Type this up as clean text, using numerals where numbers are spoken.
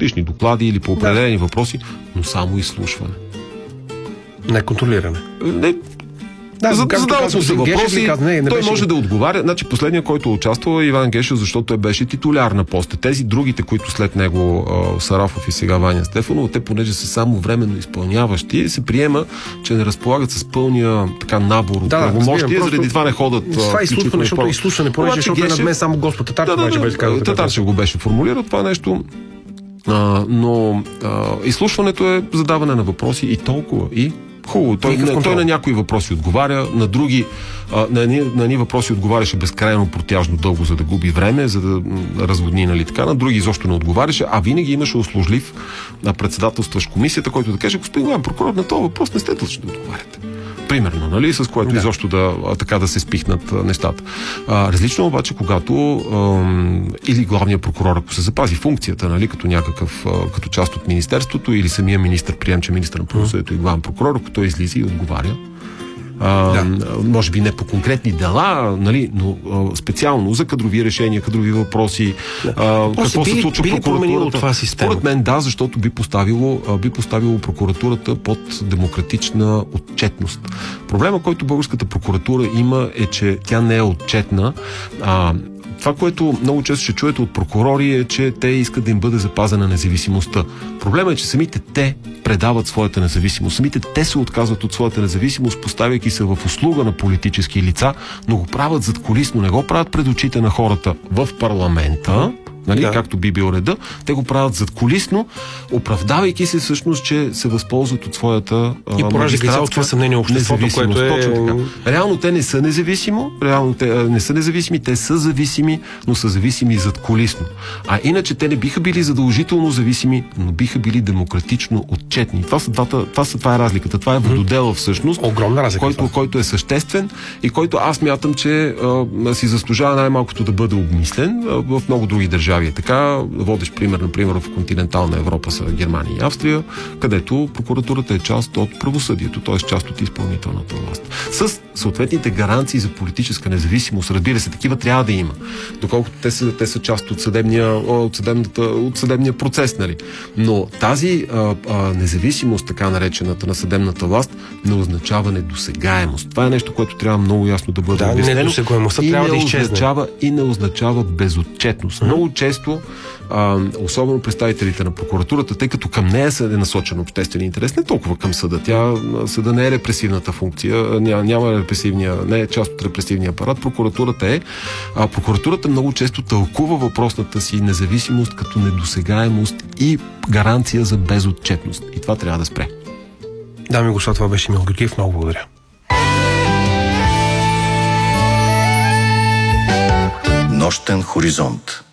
годишни доклади или по определени въпроси, но само изслушване. Не контролиране. Задават му се въпроси, той може да отговаря. Значи последният, който участвал е Иван Гешев, защото той беше титуляр на поста. Тези другите, които след него Сарафов и сега Ваня Стефанова, те понеже са само временно изпълняващи, се приема, че не разполагат с пълния набор от правомощия, заради това не ходят. Това изслушване, защото изслушване, защото е над мен само Господ Татарчев го беше формулирал това нещо. Но изслушването е задаване на въпроси и толкова. И хубаво. Той на някои въпроси отговаря, на други на едни въпроси отговаряше безкрайно протяжно дълго, за да губи време, за да разводни, нали така. На други изобщо не отговаряше, а винаги имаше услужлив председателстващ комисията, който да каже: господин главен прокурор, на този въпрос не сте длъжни да отговаряте. Примерно, нали, с което изобщо да се спихнат нещата. Различно обаче, когато или главният прокурор, ако се запази функцията, нали, като част от министерството, или самия министър прием, че министър на правосъдието и главен прокурор, ако той излиза и отговаря, може би не по конкретни дела, нали, но специално за кадрови решения, кадрови въпроси, какво се случва в прокуратурата. Според мен защото би поставило прокуратурата под демократична отчетност. Проблема, който българската прокуратура има, е, че тя не е отчетна. Това, което много често ще чуете от прокурори, е, че те искат да им бъде запазена независимостта. Проблемът е, че самите те предават своята независимост. Самите те се отказват от своята независимост, поставяйки се в услуга на политически лица, но го правят задкулисно, не го правят пред очите на хората в парламента, нали, както би бил реда, те го правят задкулисно, оправдавайки се всъщност, че се възползват от своята и пораждайки цялото съмнение обществото, което е... Реално те не са независими, те са зависими, но са зависими задкулисно. А иначе те не биха били задължително зависими, но биха били демократично отчетни. Това е разликата. Това е вододела всъщност, огромна разлика, който е съществен и който аз мятам, че си заслужава най-малкото да бъде обмислен в много други държави. Така, водещ пример, например, в континентална Европа са Германия и Австрия, където прокуратурата е част от правосъдието, т.е. част от изпълнителната власт. С съответните гаранции за политическа независимост, разбира се, такива трябва да има. Доколкото те са част от съдебния процес, нали. Но тази независимост, така наречената на съдебната власт, не означава недосегаемост. Това е нещо, което трябва много ясно да бъде обяснено. Недосегаемостта трябва да изчезне. И не означава безотчетност. Много често, особено представителите на прокуратурата, тъй като към нея е насочен обществен интерес, не толкова към съда. Съда не е репресивната функция, не е част от репресивния апарат. Прокуратурата много често тълкува въпросната си независимост като недосегаемост и гаранция за безотчетност. И това трябва да спре. Дами и господа, това беше Емил Георгиев. Много благодаря. Нощен хоризонт.